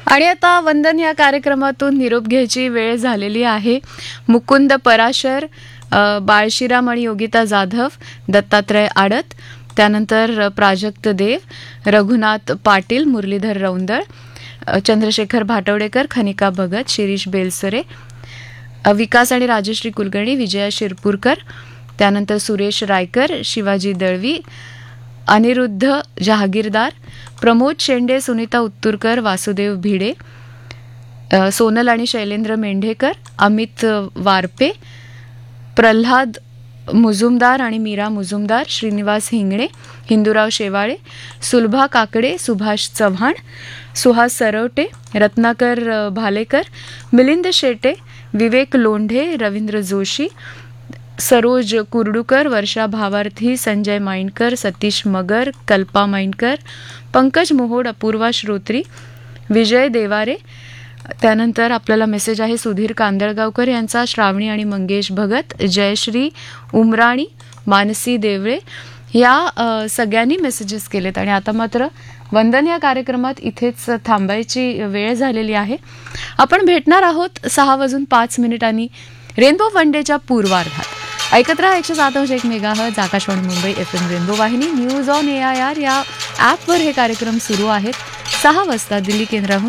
आणि आता वंदन या कार्यक्रमातून निरोप घ्यायची वेळ झालेली आहे. मुकुंद पराशर, बाळशिराम आणि योगिता जाधव, दत्तात्रय आडत, त्यानंतर प्राजक्त देव, रघुनाथ पाटील, मुरलीधर रौंदळ, चंद्रशेखर भाटवडेकर, खनिका भगत, शिरीष बेलसरे, विकास आणि राजश्री कुलकर्णी, विजया शिरपूरकर, त्यानंतर सुरेश रायकर, शिवाजी दळवी, अनिरुद्ध जहागीरदार, प्रमोद शेंडे, सुनीता उत्तुरकर, वासुदेव भिडे, सोनल आणि शैलेंद्र मेंढेकर, अमित वारपे, प्रल्हाद मुजुमदार आणि मीरा मुजुमदार, श्रीनिवास हिंगणे, हिंदूराव शेवाळे, सुलभा काकडे, सुभाष चव्हाण, सुहास सरवटे, रत्नाकर भालेकर, मिलिंद शेटे, विवेक लोंढे, रवींद्र जोशी, सरोज कुर्डुकर, वर्षा भावार्थी, संजय माइंडकर, सतीश मगर, कल्पा माइंडकर, पंकज मोहोड, अपूर्वा श्रोत्री, विजय देवारे. त्यानंतर आपल्याला मेसेज आहे सुधीर कांदळगावकर यांचा, श्रावणी आणि मंगेश भगत, जयश्री उमराणी, मानसी देवळे या सगळ्यांनी मेसेजेस केलेत. आणि आता मात्र वंदन या कार्यक्रमात इथेच थांबायची वेळ झालेली आहे. आपण भेटणार आहोत 6:05 रेनबो वन डेच्या पूर्वार्धात. ऐकत राहा 107.1 megahertz Akashvani Mumbai FM rainbow वाहिनी. न्यूज ऑन AIR या ॲपवर हे कार्यक्रम सुरू आहेत. 6 वाजता दिल्ली केंद्राहून